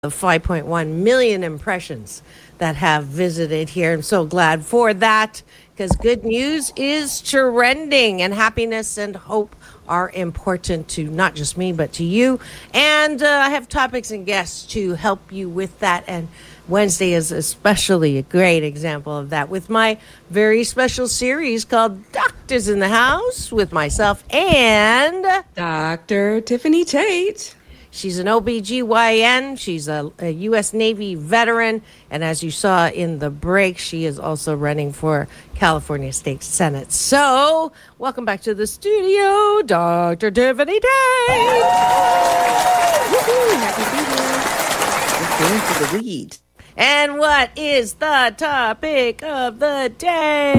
5.1 million impressions that have visited here. I'm so glad for that because good news is trending, and happiness and hope are important to not just me but to you. And I have topics and guests to help you with that. And Wednesday is especially a great example of that with my very special series called Doctors in the House with myself and Dr. Tiffany Tate. She's an OBGYN. She's a U.S. Navy veteran. And as you saw in the break, she is also running for California State Senate. So, welcome back to the studio, Dr. Tiffany Tate. Woohoo, happy to be here. Let's get into the weeds. And what is the topic of the day?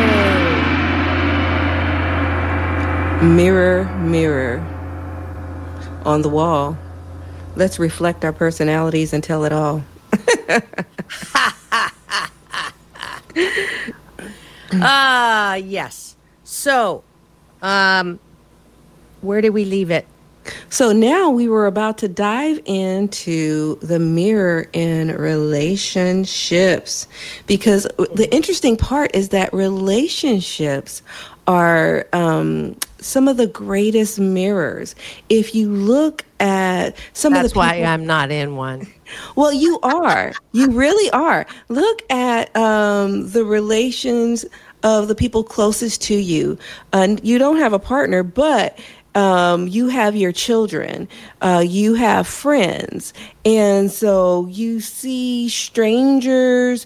Mirror, mirror on the wall. Let's reflect our personalities and tell it all. Yes. So, where did we leave it? So now we were about to dive into the mirror in relationships, because the interesting part is that relationships are some of the greatest mirrors. If you look at some of the people, that's why I'm not in one. Well, you are. You really are. Look at the relations of the people closest to you. You don't have a partner, but you have your children, you have friends, and so you see strangers.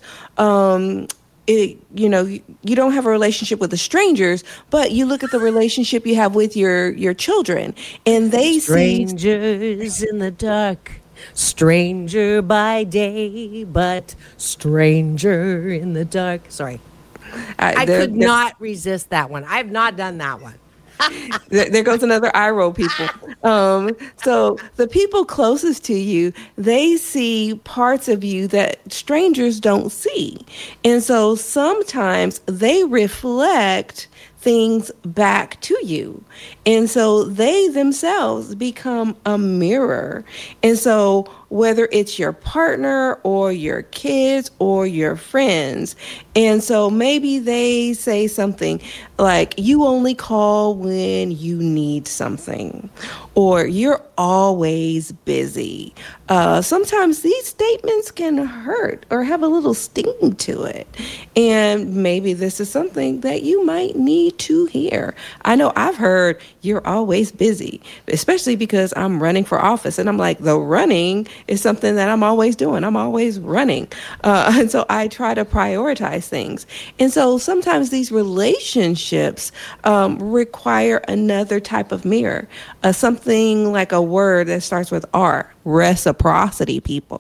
You don't have a relationship with the strangers, but you look at the relationship you have with your children, and they strangers in the dark. Stranger by day, but stranger in the dark. Sorry. I could not resist that one. I've not done that one. There goes another eye roll, people. So the people closest to you, they see parts of you that strangers don't see. And so sometimes they reflect things back to you. And so they themselves become a mirror. And so whether it's your partner or your kids or your friends, and so maybe they say something like, you only call when you need something, or you're always busy. Sometimes these statements can hurt or have a little sting to it. And maybe this is something that you might need to hear. I know I've heard you're always busy, especially because I'm running for office. And I'm like, the running is something that I'm always doing. I'm always running. And so I try to prioritize things. And so sometimes these relationships require another type of mirror, something like a word that starts with R, reciprocity, people.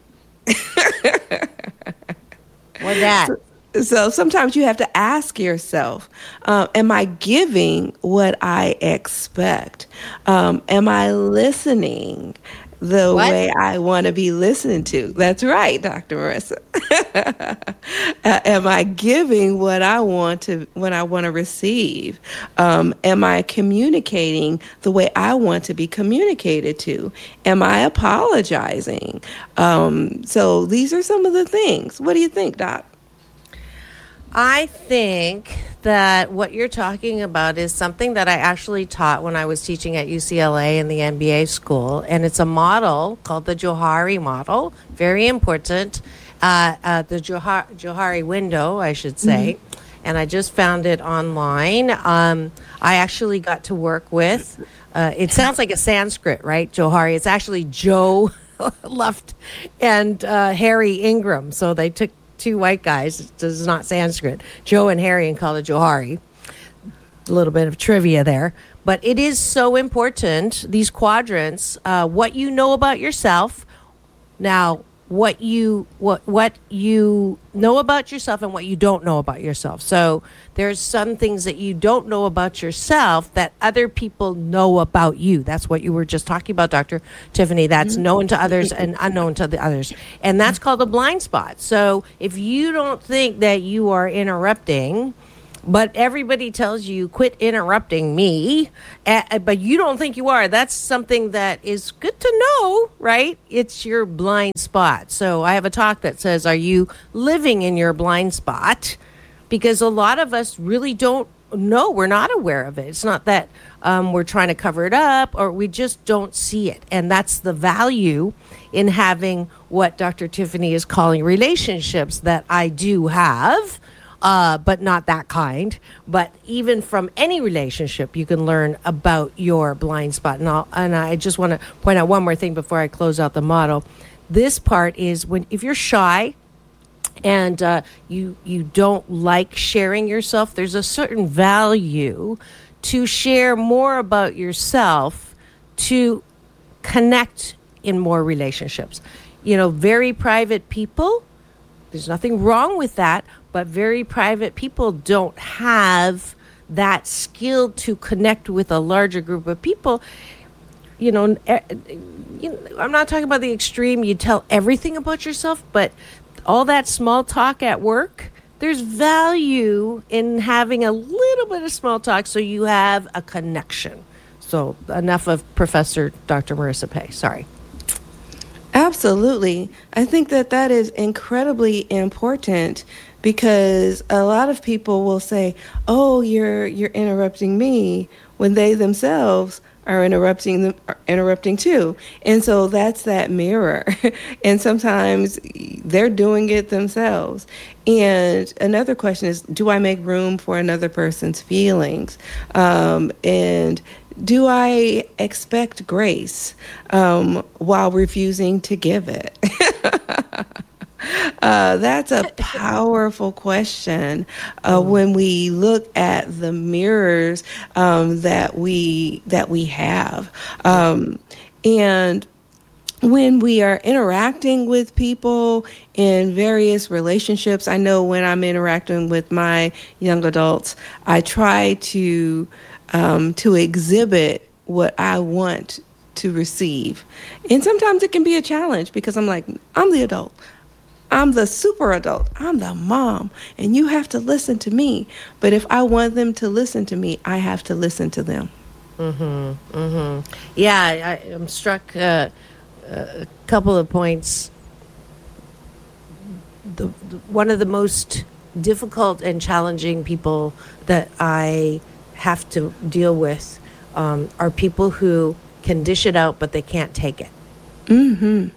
What's that? So sometimes you have to ask yourself, am I giving what I expect? Am I listening the way I want to be listened to? That's right, Dr. Marissa. Am I giving what I want to, when I want to receive? Am I communicating the way I want to be communicated to? Am I apologizing? So these are some of the things. What do you think, Doc? I think that what you're talking about is something that I actually taught when I was teaching at UCLA in the MBA school. And it's a model called the Johari model. Very important. The Johari window, I should say. Mm-hmm. And I just found it online. I actually got to work with, it sounds like a Sanskrit, right? Johari. It's actually Joe Luft and Harry Ingram. So they took two white guys. This is not Sanskrit. Joe and Harry, and called it Johari. A little bit of trivia there. But it is so important, these quadrants, what you know about yourself. Now, what you know about yourself and what you don't know about yourself. So there's some things that you don't know about yourself that other people know about you. That's what you were just talking about, Dr. Tiffany. That's known to others and unknown to the others. And that's called a blind spot. So if you don't think that you are interrupting But everybody tells you, quit interrupting me, but you don't think you are. That's something that is good to know, right? It's your blind spot. So I have a talk that says, are you living in your blind spot? Because a lot of us really don't know. We're not aware of it. It's not that we're trying to cover it up, or we just don't see it. And that's the value in having what Dr. Tiffany is calling relationships that I do have, but not that kind. But even from any relationship, you can learn about your blind spot. And I just want to point out one more thing before I close out the model. This part is if you're shy, and you don't like sharing yourself, there's a certain value to share more about yourself to connect in more relationships. Very private people, there's nothing wrong with that, but very private people don't have that skill to connect with a larger group of people. I'm not talking about the extreme, you tell everything about yourself, but all that small talk at work, there's value in having a little bit of small talk so you have a connection. So enough of Professor Dr. Marissa Pei. Sorry. Absolutely. I think that is incredibly important, because a lot of people will say, oh, you're interrupting me, when they themselves are interrupting too. And so that's that mirror. And sometimes they're doing it themselves. And another question is, do I make room for another person's feelings? And do I expect grace while refusing to give it? That's a powerful question when we look at the mirrors that we have, and when we are interacting with people in various relationships. I know when I'm interacting with my young adults, I try to exhibit what I want to receive, and sometimes it can be a challenge, because I'm like, I'm the adult. I'm the super adult. I'm the mom, and you have to listen to me. But if I want them to listen to me, I have to listen to them. Mm-hmm. Mm-hmm. Yeah, I'm struck a couple of points. One of the most difficult and challenging people that I have to deal with are people who can dish it out, but they can't take it. Mm-hmm.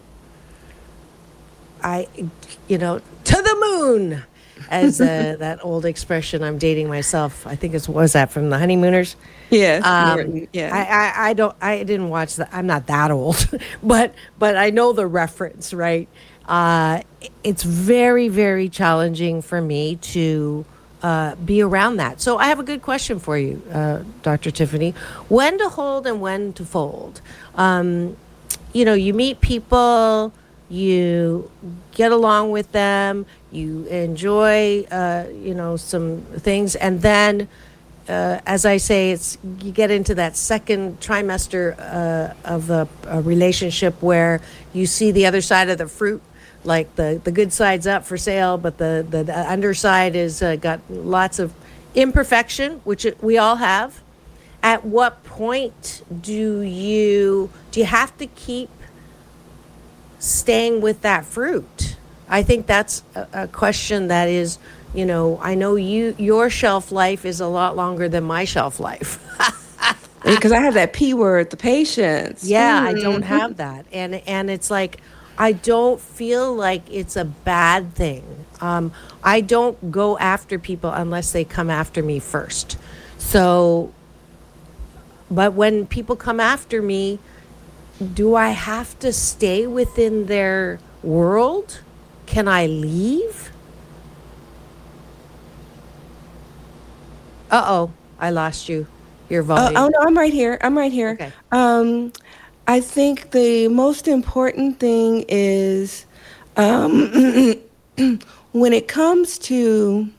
To the moon, as that old expression. I'm dating myself. I think was that from the Honeymooners? Yeah. Yeah. I didn't watch that. I'm not that old, but I know the reference, right? It's very, very challenging for me to be around that. So I have a good question for you, Dr. Tiffany. When to hold and when to fold? You meet people, you get along with them, you enjoy, some things, and then, as I say, you get into that second trimester of a relationship where you see the other side of the fruit, like the good side's up for sale, but the underside is got lots of imperfection, which we all have. At what point do you have to keep staying with that fruit? I think that's a question that is, I know your shelf life is a lot longer than my shelf life. Because I have that P word, the patience. Yeah, I don't have that. And it's like, I don't feel like it's a bad thing. I don't go after people unless they come after me first. So, but when people come after me, do I have to stay within their world? Can I leave? Uh-oh, I lost you. Your volume. Oh, no, I'm right here. Okay. I think the most important thing is when it comes to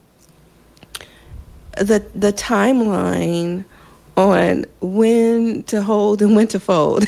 the timeline on when to hold and when to fold.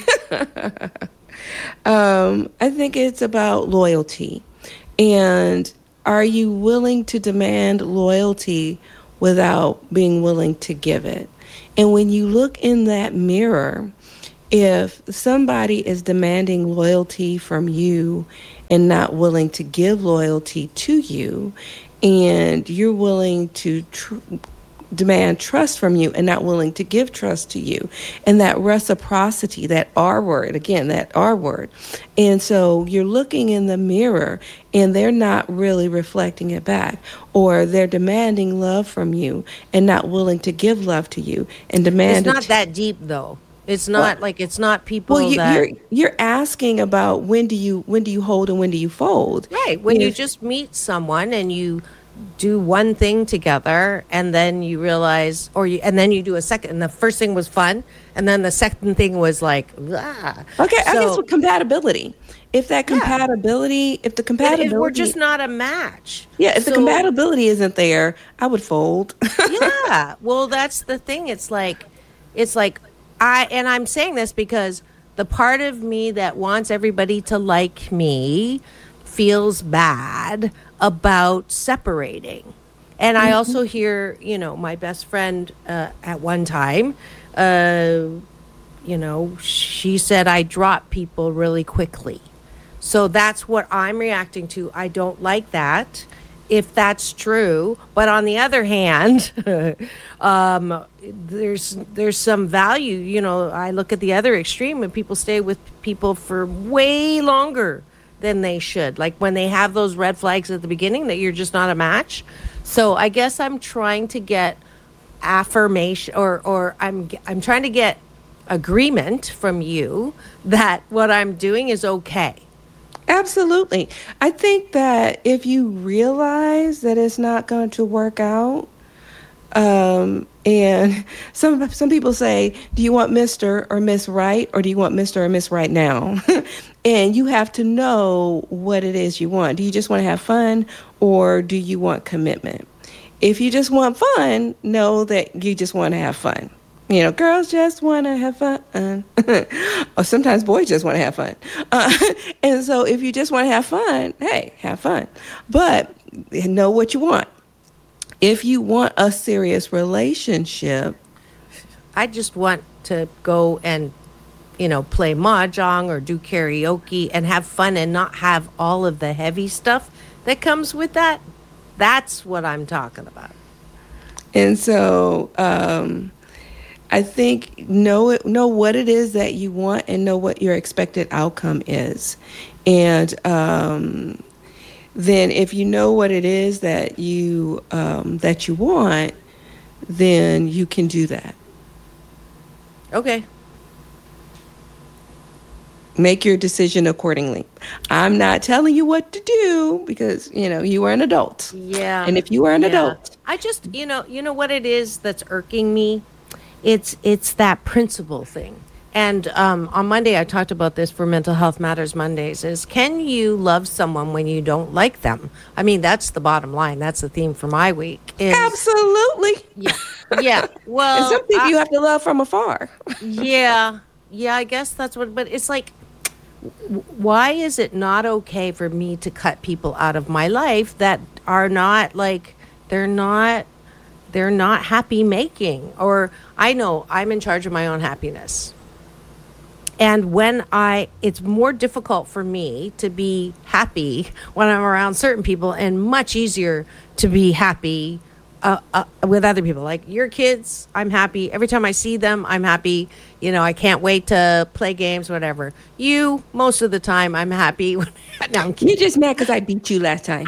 I think it's about loyalty. And are you willing to demand loyalty without being willing to give it. And when you look in that mirror, if somebody is demanding loyalty from you and not willing to give loyalty to you, and you're willing to demand trust from you and not willing to give trust to you, and that reciprocity, that R word, again, that R word. And so you're looking in the mirror and they're not really reflecting it back, or they're demanding love from you and not willing to give love to you and demand. It's not that deep though. It's not it's not people you're asking about when do you hold and when do you fold? Right. When you just meet someone and you do one thing together, and then you realize, and then you do a second, and the first thing was fun, and then the second thing was like, ah. Okay, I guess with compatibility. If the compatibility, if we're just not a match. Yeah, if the compatibility isn't there, I would fold. Yeah. Well, that's the thing. It's like I'm saying this because the part of me that wants everybody to like me feels bad about separating. And I also hear, my best friend at one time, she said I drop people really quickly. So that's what I'm reacting to. I don't like that, if that's true. But on the other hand, there's some value. I look at the other extreme, and people stay with people for way longer than they should. Like when they have those red flags at the beginning that you're just not a match. So I guess I'm trying to get affirmation, or I'm trying to get agreement from you that what I'm doing is okay. Absolutely. I think that if you realize that it's not going to work out, and some people say, do you want Mr. or Miss Right, or do you want Mr. or Miss Right now? And you have to know what it is you want. Do you just want to have fun, or do you want commitment? If you just want fun, know that you just want to have fun. Girls just want to have fun. Or sometimes boys just want to have fun. And so if you just want to have fun, hey, have fun. But know what you want. If you want a serious relationship, I just want to go and, play mahjong or do karaoke and have fun and not have all of the heavy stuff that comes with that. That's what I'm talking about. And so I think know what it is that you want and know what your expected outcome is. And then if you know what it is that you want, then you can do that. Okay. Make your decision accordingly. I'm not telling you what to do because, you are an adult. Yeah. And if you are an adult. I just, you know what it is that's irking me? It's that principle thing. And on Monday, I talked about this for Mental Health Matters Mondays, is can you love someone when you don't like them? I mean, that's the bottom line. That's the theme for my week. Absolutely. Yeah. Yeah. Well, and some people you have to love from afar. Yeah. Yeah, I guess that's what, but it's like, why is it not okay for me to cut people out of my life that are not they're not happy making? Or I know I'm in charge of my own happiness. And it's more difficult for me to be happy when I'm around certain people, and much easier to be happy with other people. Like your kids, I'm happy. Every time I see them, I'm happy. I can't wait to play games, whatever. You, most of the time, I'm happy. No, I'm kidding. You're just mad because I beat you last time.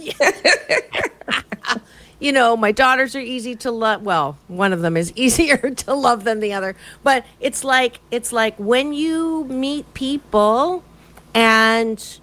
My daughters are easy to love. Well, one of them is easier to love than the other. But it's like when you meet people and,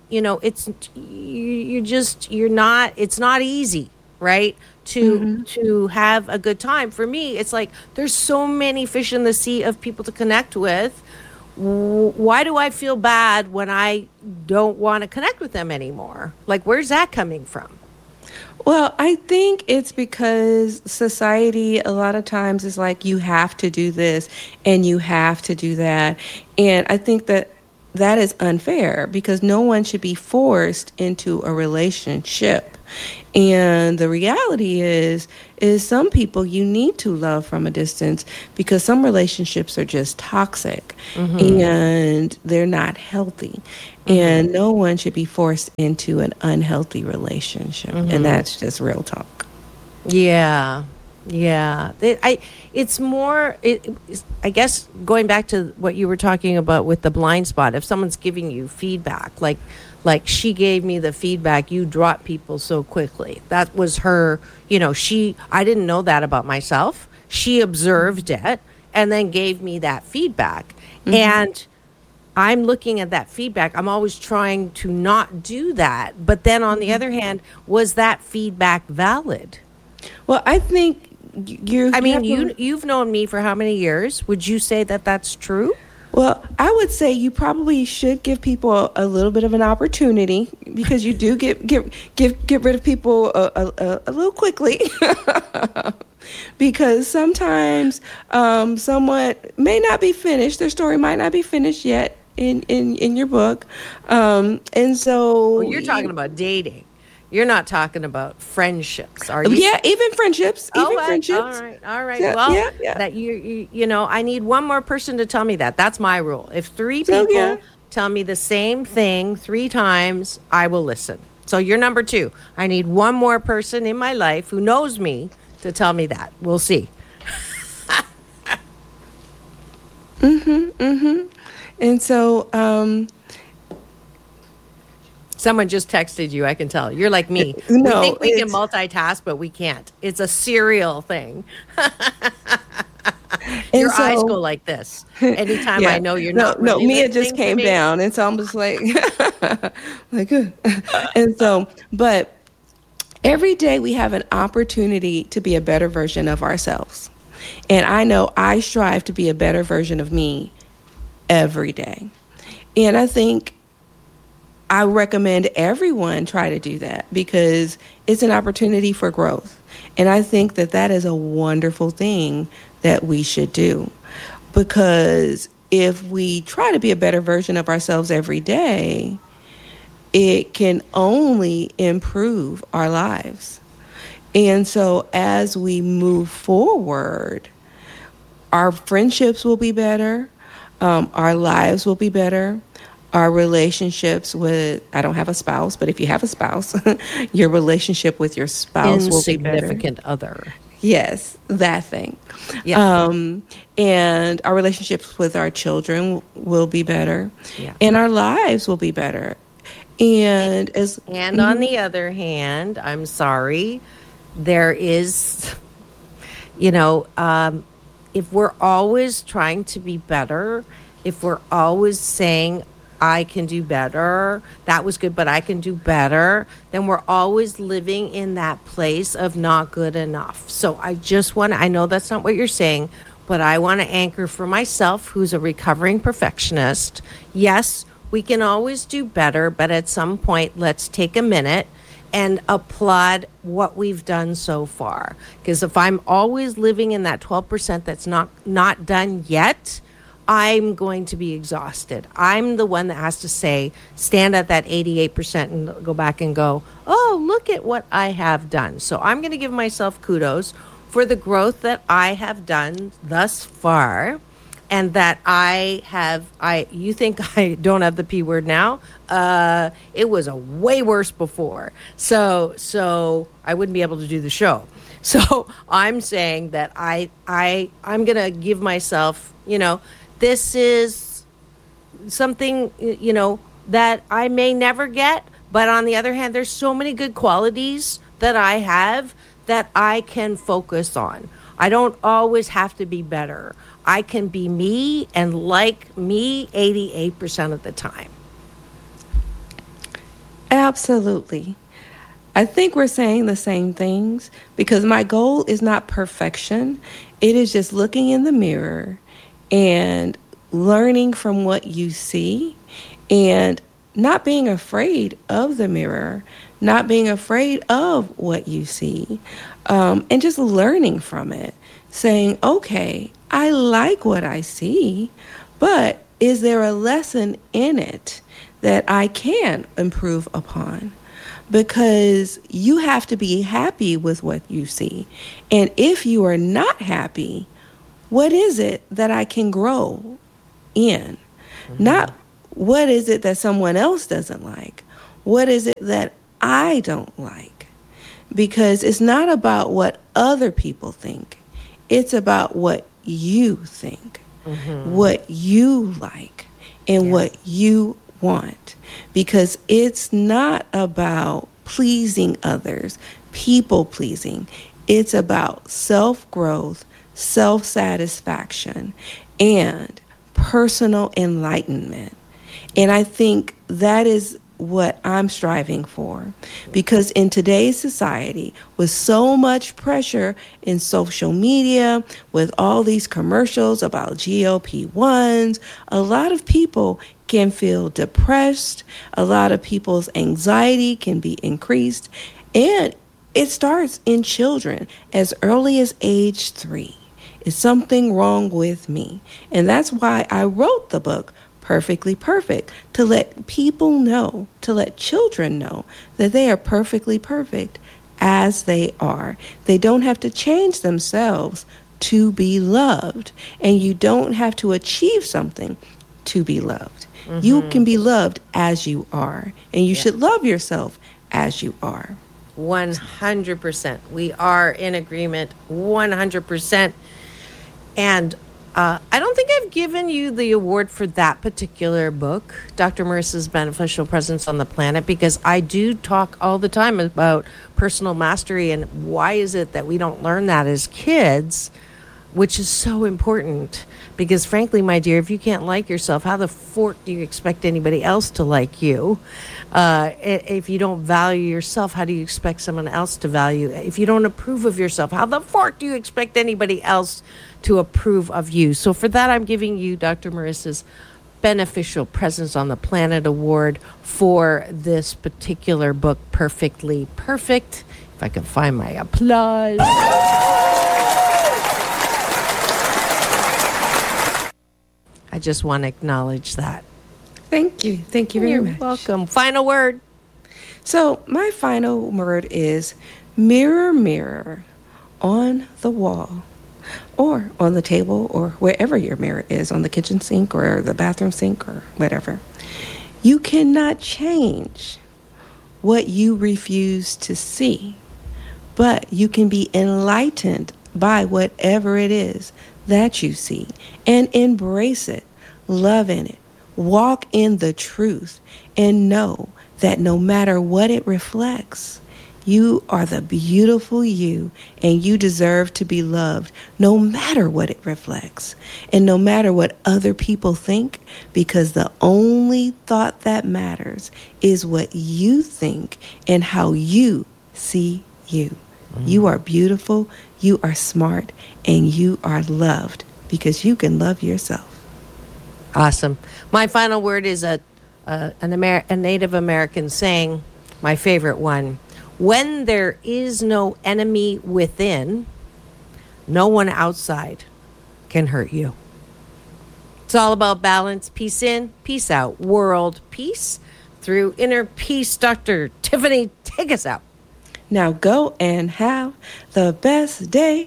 it's not easy, right? To have a good time. For me, it's like there's so many fish in the sea of people to connect with. Why do I feel bad when I don't want to connect with them anymore? Like, where's that coming from? Well, I think it's because society a lot of times is like, you have to do this and you have to do that. And I think that is unfair because no one should be forced into a relationship. And the reality is some people you need to love from a distance because some relationships are just toxic and they're not healthy. And no one should be forced into an unhealthy relationship. And that's just real talk. Yeah. Yeah. It's more, I guess, going back to what you were talking about with the blind spot, if someone's giving you feedback, like she gave me the feedback, you drop people so quickly. That was her, I didn't know that about myself. She observed it and then gave me that feedback. And I'm looking at that feedback. I'm always trying to not do that. But then on the other hand, was that feedback valid? Well, I think you've known me for how many years? Would you say that that's true? Well, I would say you probably should give people a little bit of an opportunity because you do get rid of people a little quickly. Because sometimes someone may not be finished, their story might not be finished yet in your book, and so you're talking about dating. You're not talking about friendships, are you? Yeah, even friendships. Friendships. All right. Yeah, well, yeah. that I need one more person to tell me that. That's my rule. If three people tell me the same thing 3 times, I will listen. So you're number 2. I need one more person in my life who knows me to tell me that. We'll see. And so, someone just texted you. I can tell. You're like me. No, we think we can multitask, but we can't. It's a serial thing. Your eyes go like this. Anytime I know you're not. No, really Mia just came down, and so I'm just like, and so, but every day we have an opportunity to be a better version of ourselves, and I know I strive to be a better version of me every day, and I think I recommend everyone try to do that because it's an opportunity for growth. And I think that is a wonderful thing that we should do, because if we try to be a better version of ourselves every day, it can only improve our lives. And so as we move forward, our friendships will be better, our lives will be better. Our relationships with, I don't have a spouse, but if you have a spouse, your relationship with your spouse will be better. Insignificant other. Yes, that thing. Yeah. And our relationships with our children will be better. Yeah. And our lives will be better. And on the other hand, I'm sorry, there is, if we're always trying to be better, if we're always saying, I can do better, that was good, but I can do better, then we're always living in that place of not good enough. So I know that's not what you're saying, but I want to anchor for myself, who's a recovering perfectionist. Yes, we can always do better, but at some point, let's take a minute and applaud what we've done so far. Because if I'm always living in that 12% that's not done yet, I'm going to be exhausted. I'm the one that has to stand at that 88% and go back and go, oh, look at what I have done. So I'm going to give myself kudos for the growth that I have done thus far, and that you think I don't have the P word now? It was a way worse before. So I wouldn't be able to do the show. So I'm saying that I'm going to give myself, this is something, that I may never get. But on the other hand, there's so many good qualities that I have that I can focus on. I don't always have to be better. I can be me and like me 88% of the time. Absolutely. I think we're saying the same things, because my goal is not perfection. It is just looking in the mirror and learning from what you see, and not being afraid of the mirror, not being afraid of what you see, and just learning from it, saying, okay, I like what I see, but is there a lesson in it that I can improve upon, because you have to be happy with what you see. And if you are not happy, what is it that I can grow in? Not what is it that someone else doesn't like? What is it that I don't like? Because it's not about what other people think. It's about what you think, what you like, and what you want. Because it's not about pleasing others, people pleasing. It's about self-growth, self-satisfaction, and personal enlightenment. And I think that is what I'm striving for, because in today's society, with so much pressure in social media, with all these commercials about GLP-1s, a lot of people can feel depressed. A lot of people's anxiety can be increased. And it starts in children as early as age 3. Is something wrong with me? And that's why I wrote the book, Perfectly Perfect, to let people know, to let children know that they are perfectly perfect as they are. They don't have to change themselves to be loved, and you don't have to achieve something to be loved. You can be loved as you are, and you should love yourself as you are. 100%. We are in agreement 100%. And I don't think I've given you the award for that particular book, Dr. Marissa's Beneficial Presence on the Planet, because I do talk all the time about personal mastery and why is it that we don't learn that as kids, which is so important. Because frankly, my dear, if you can't like yourself, how the fork do you expect anybody else to like you? If you don't value yourself, how do you expect someone else to value? If you don't approve of yourself, how the fork do you expect anybody else to approve of you? So for that, I'm giving you Dr. Marissa's Beneficial Presence on the Planet Award for this particular book, Perfectly Perfect. If I can find my applause. I just want to acknowledge that. Thank you. Thank you very much. You're welcome. Final word. So my final word is mirror, mirror on the wall, or on the table, or wherever your mirror is, on the kitchen sink or the bathroom sink or whatever. You cannot change what you refuse to see, but you can be enlightened by whatever it is that you see, and embrace it, love in it, walk in the truth, and know that no matter what it reflects, you are the beautiful you, and you deserve to be loved no matter what it reflects, and no matter what other people think, because the only thought that matters is what you think and how you see you. You are beautiful, you are smart, and you are loved because you can love yourself. Awesome. My final word is a Native American saying, my favorite one. When there is no enemy within, no one outside can hurt you. It's all about balance. Peace in, peace out. World peace through inner peace. Dr. Tiffany, take us out. Now go and have the best day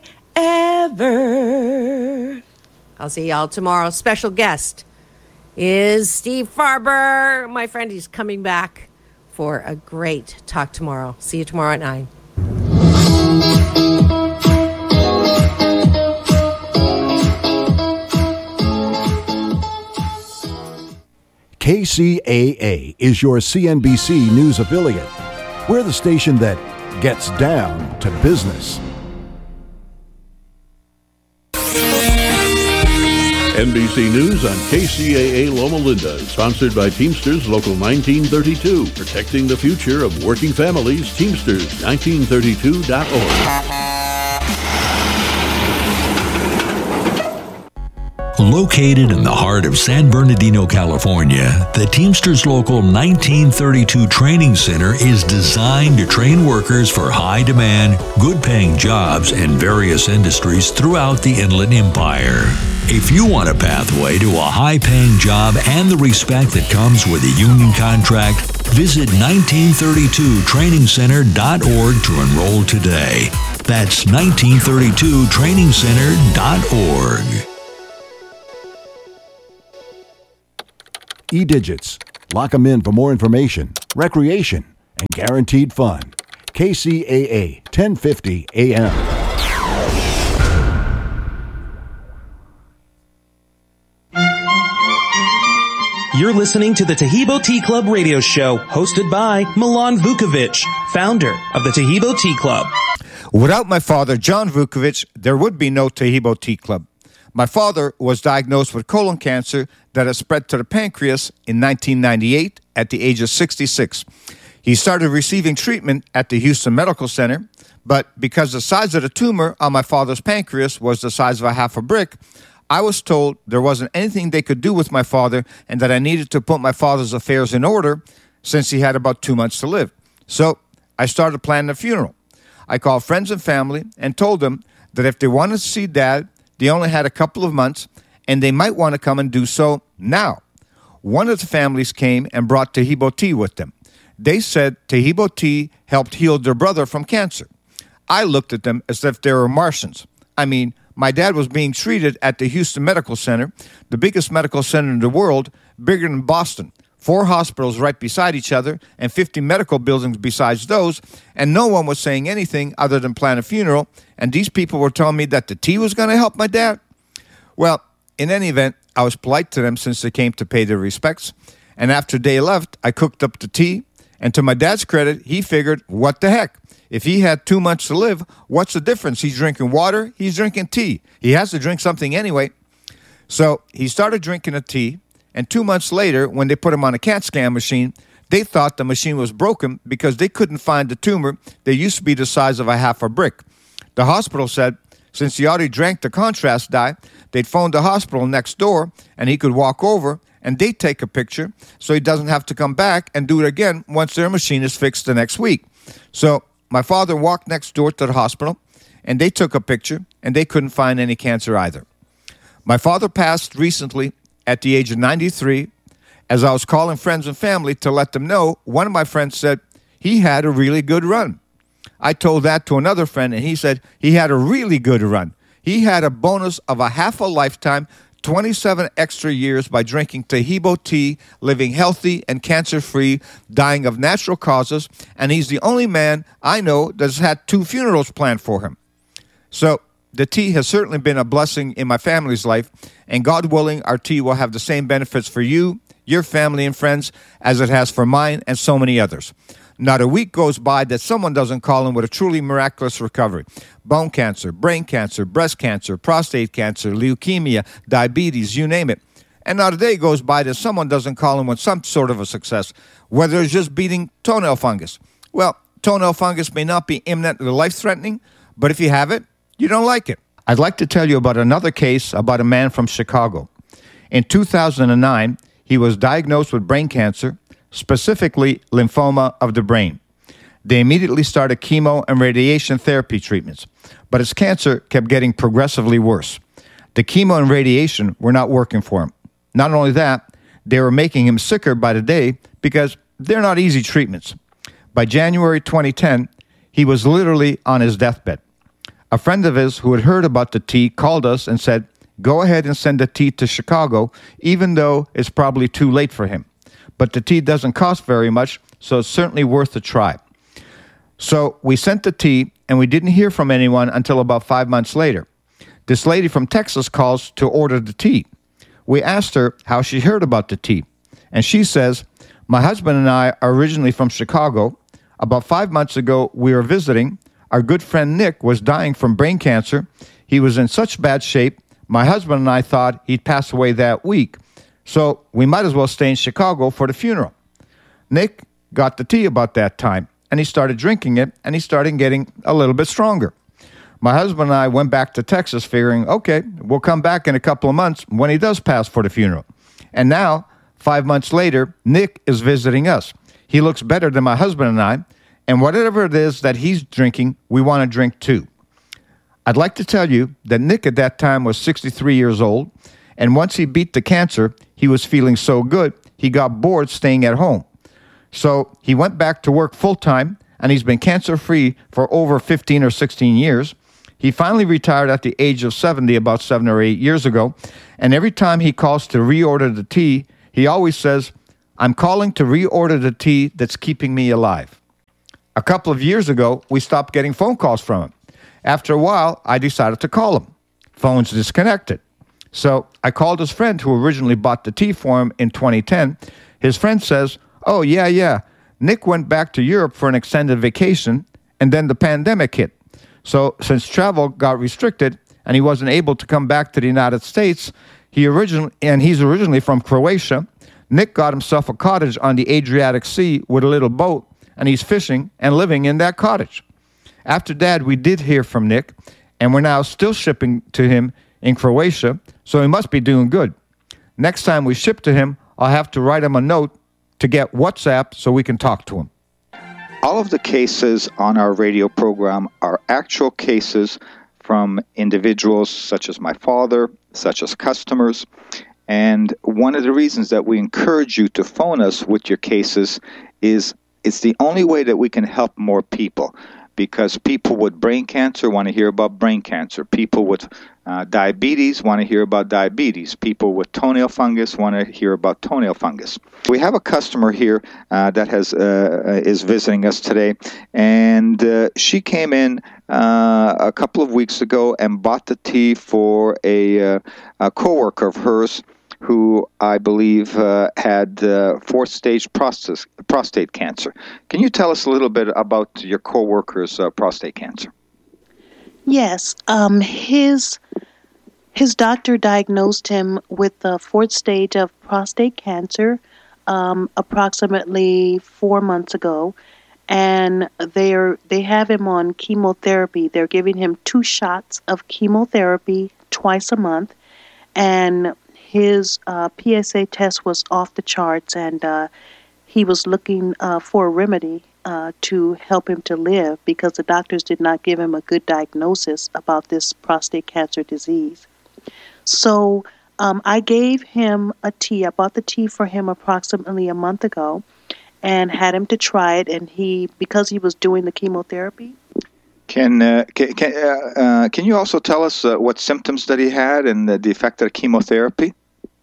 ever. I'll see y'all tomorrow. Special guest is Steve Farber. My friend, he's coming back for a great talk tomorrow. See you tomorrow at 9. KCAA is your CNBC News affiliate. We're the station that gets down to business. NBC News on KCAA Loma Linda, sponsored by Teamsters Local 1932, protecting the future of working families. Teamsters1932.org. Located in the heart of San Bernardino, California, the Teamsters Local 1932 Training Center is designed to train workers for high-demand, good-paying jobs in various industries throughout the Inland Empire. If you want a pathway to a high-paying job and the respect that comes with a union contract, visit 1932trainingcenter.org to enroll today. That's 1932trainingcenter.org. E-Digits. Lock 'em in for more information, recreation, and guaranteed fun. KCAA 1050 AM. You're listening to the Taheebo Tea Club radio show, hosted by Milan Vukovic, founder of the Taheebo Tea Club. Without my father, John Vukovic, there would be no Taheebo Tea Club. My father was diagnosed with colon cancer that had spread to the pancreas in 1998 at the age of 66. He started receiving treatment at the Houston Medical Center, but because the size of the tumor on my father's pancreas was the size of a half a brick, I was told there wasn't anything they could do with my father and that I needed to put my father's affairs in order since he had about 2 months to live. So I started planning a funeral. I called friends and family and told them that if they wanted to see Dad, they only had a couple of months, and they might want to come and do so now. One of the families came and brought Taheebo tea with them. They said Taheebo tea helped heal their brother from cancer. I looked at them as if they were Martians. I mean, my dad was being treated at the Houston Medical Center, the biggest medical center in the world, bigger than Boston. 4 hospitals right beside each other and 50 medical buildings besides those, and no one was saying anything other than plan a funeral, and these people were telling me that the tea was going to help my dad? Well, in any event, I was polite to them since they came to pay their respects, and after they left, I cooked up the tea, and to my dad's credit, he figured, what the heck? If he had 2 months to live, what's the difference? He's drinking water, he's drinking tea. He has to drink something anyway. So he started drinking the tea, and 2 months later, when they put him on a CAT scan machine, they thought the machine was broken because they couldn't find the tumor that used to be the size of a half a brick. The hospital said, since he already drank the contrast dye, they'd phone the hospital next door, and he could walk over, and they'd take a picture so he doesn't have to come back and do it again once their machine is fixed the next week. So my father walked next door to the hospital, and they took a picture, and they couldn't find any cancer either. My father passed recently at the age of 93. As I was calling friends and family to let them know, one of my friends said he had a really good run. I told that to another friend, and he said he had a really good run. He had a bonus of a half a lifetime, 27 extra years by drinking Taheebo tea, living healthy and cancer-free, dying of natural causes, and he's the only man I know that's had 2 funerals planned for him. So the tea has certainly been a blessing in my family's life, and God willing, our tea will have the same benefits for you, your family, and friends as it has for mine and so many others. Not a week goes by that someone doesn't call in with a truly miraculous recovery. Bone cancer, brain cancer, breast cancer, prostate cancer, leukemia, diabetes, you name it. And not a day goes by that someone doesn't call in with some sort of a success, whether it's just beating toenail fungus. Well, toenail fungus may not be imminently life-threatening, but if you have it, you don't like it. I'd like to tell you about another case about a man from Chicago. In 2009, he was diagnosed with brain cancer, specifically lymphoma of the brain. They immediately started chemo and radiation therapy treatments, but his cancer kept getting progressively worse. The chemo and radiation were not working for him. Not only that, they were making him sicker by the day because they're not easy treatments. By January 2010, he was literally on his deathbed. A friend of his who had heard about the tea called us and said, go ahead and send the tea to Chicago, even though it's probably too late for him. But the tea doesn't cost very much, so it's certainly worth a try. So we sent the tea, and we didn't hear from anyone until about 5 months later. This lady from Texas calls to order the tea. We asked her how she heard about the tea, and she says, my husband and I are originally from Chicago. About 5 months ago, we were visiting. Our good friend Nick was dying from brain cancer. He was in such bad shape, my husband and I thought he'd pass away that week. So we might as well stay in Chicago for the funeral. Nick got the tea about that time, and he started drinking it, and he started getting a little bit stronger. My husband and I went back to Texas figuring, okay, we'll come back in a couple of months when he does pass for the funeral. And now, 5 months later, Nick is visiting us. He looks better than my husband and I, and whatever it is that he's drinking, we want to drink too. I'd like to tell you that Nick at that time was 63 years old, and once he beat the cancer, he was feeling so good, he got bored staying at home. So he went back to work full-time, and he's been cancer-free for over 15 or 16 years. He finally retired at the age of 70 about 7 or 8 years ago, and every time he calls to reorder the tea, he always says, "I'm calling to reorder the tea that's keeping me alive." A couple of years ago, we stopped getting phone calls from him. After a while, I decided to call him. Phone's disconnected. So I called his friend who originally bought the tea for him in 2010. His friend says, "Oh, yeah. Nick went back to Europe for an extended vacation, and then the pandemic hit. So since travel got restricted and he wasn't able to come back to the United States, he's originally from Croatia, Nick got himself a cottage on the Adriatic Sea with a little boat, and he's fishing and living in that cottage." After that, we did hear from Nick, and we're now still shipping to him in Croatia, so he must be doing good. Next time we ship to him, I'll have to write him a note to get WhatsApp so we can talk to him. All of the cases on our radio program are actual cases from individuals such as my father, such as customers. And one of the reasons that we encourage you to phone us with your cases is it's the only way that we can help more people. Because people with brain cancer want to hear about brain cancer. People with diabetes want to hear about diabetes. People with toenail fungus want to hear about toenail fungus. We have a customer here that is visiting us today, and she came in a couple of weeks ago and bought the tea for a coworker of hers who I believe had fourth-stage prostate cancer. Can you tell us a little bit about your coworker's prostate cancer? Yes. His doctor diagnosed him with the fourth stage of prostate cancer approximately 4 months ago, and they have him on chemotherapy. They're giving him 2 shots of chemotherapy twice a month, and his PSA test was off the charts, and he was looking for a remedy to help him to live because the doctors did not give him a good diagnosis about this prostate cancer disease. So I gave him a tea. I bought the tea for him approximately a month ago and had him to try it, and because he was doing the chemotherapy. Can you also tell us what symptoms that he had and the effect of chemotherapy?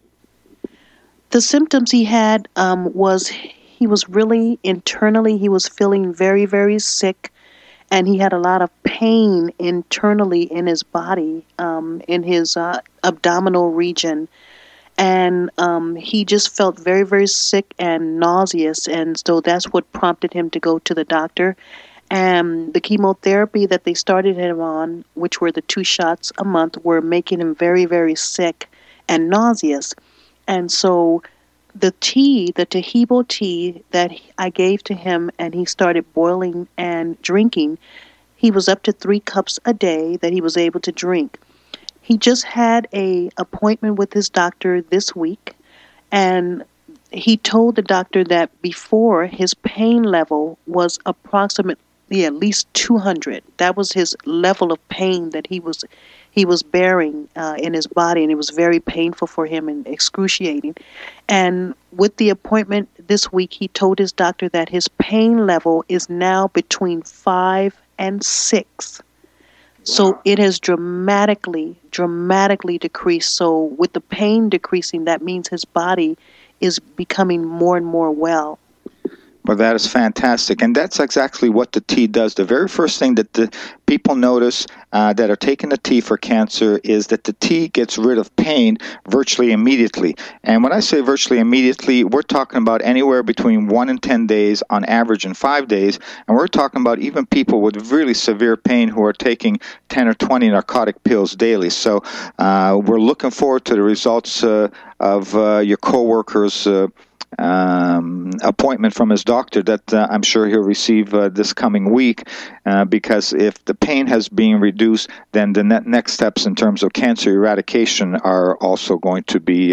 The symptoms he had was he was really internally, he was feeling very, very sick, and he had a lot of pain internally in his body, in his abdominal region. And he just felt very, very sick and nauseous, and so that's what prompted him to go to the doctor. And the chemotherapy that they started him on, which were the 2 shots a month, were making him very, very sick and nauseous. And so the tea, the Taheebo tea that I gave to him and he started boiling and drinking, he was up to 3 cups a day that he was able to drink. He just had an appointment with his doctor this week, and he told the doctor that before his pain level was approximately at least 200. That was his level of pain that he was bearing in his body, and it was very painful for him and excruciating. And with the appointment this week, he told his doctor that his pain level is now between 5 and 6. So it has dramatically decreased. So with the pain decreasing, that means his body is becoming more and more well. Well, that is fantastic. And that's exactly what the tea does. The very first thing that the people notice that are taking the tea for cancer is that the tea gets rid of pain virtually immediately. And when I say virtually immediately, we're talking about anywhere between 1 and 10 days, on average in 5 days. And we're talking about even people with really severe pain who are taking 10 or 20 narcotic pills daily. So we're looking forward to the results of your coworkers' appointment from his doctor that I'm sure he'll receive this coming week, because if the pain has been reduced, then the next steps in terms of cancer eradication are also going to be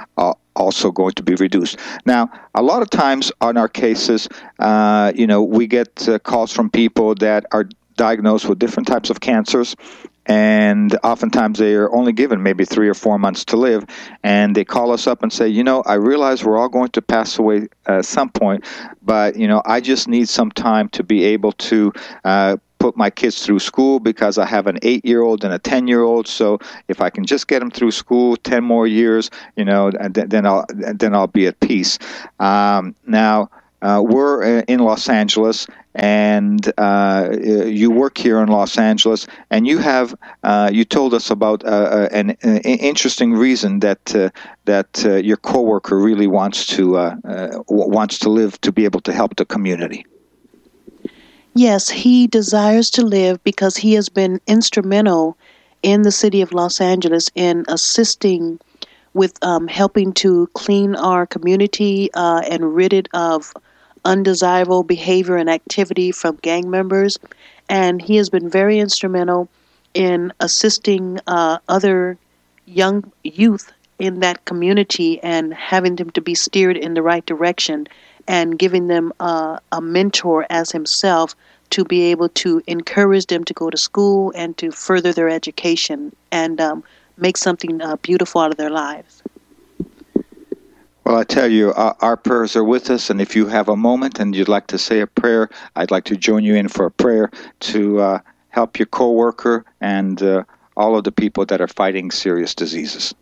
reduced. Now, a lot of times on our cases, we get calls from people that are diagnosed with different types of cancers, and oftentimes they are only given maybe 3 or 4 months to live, and they call us up and say, I realize we're all going to pass away at some point, but I just need some time to be able to put my kids through school, because I have an 8-year-old and a 10-year-old. So if I can just get them through school 10 more years, then I'll be at peace. Now, we're in Los Angeles, and you work here in Los Angeles, and you told us about an interesting reason that your coworker really wants to live to be able to help the community. Yes, he desires to live because he has been instrumental in the city of Los Angeles in assisting with helping to clean our community and rid it of undesirable behavior and activity from gang members. And he has been very instrumental in assisting other young youth in that community and having them to be steered in the right direction, and giving them a mentor as himself to be able to encourage them to go to school and to further their education and make something beautiful out of their lives. Well, I tell you, our prayers are with us, and if you have a moment and you'd like to say a prayer, I'd like to join you in for a prayer to help your coworker and all of the people that are fighting serious diseases.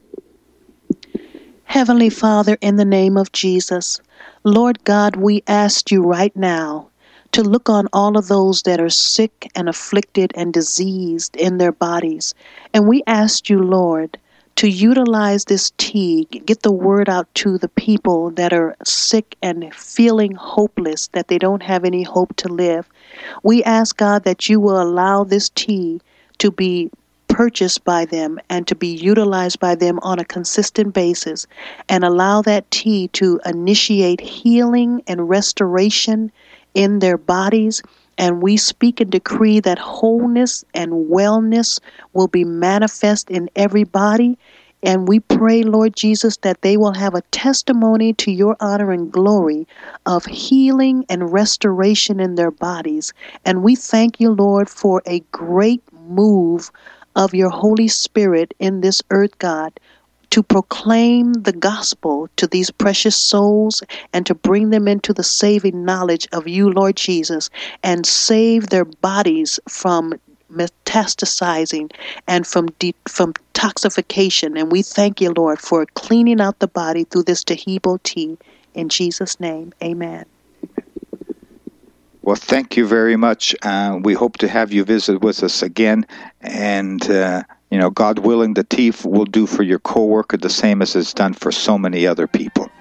Heavenly Father, in the name of Jesus, Lord God, we ask you right now to look on all of those that are sick and afflicted and diseased in their bodies. And we ask you, Lord, to utilize this tea, get the word out to the people that are sick and feeling hopeless, that they don't have any hope to live. We ask, God, that you will allow this tea to be purchased by them and to be utilized by them on a consistent basis, and allow that tea to initiate healing and restoration in their bodies. And we speak and decree that wholeness and wellness will be manifest in every body. And we pray, Lord Jesus, that they will have a testimony to your honor and glory of healing and restoration in their bodies. And we thank you, Lord, for a great move of your Holy Spirit in this earth, God, to proclaim the gospel to these precious souls and to bring them into the saving knowledge of you, Lord Jesus, and save their bodies from metastasizing and from toxification. And we thank you, Lord, for cleaning out the body through this Taheebo tea. In Jesus' name, amen. Well, thank you very much. We hope to have you visit with us again. And, God willing, the tea will do for your coworker the same as it's done for so many other people.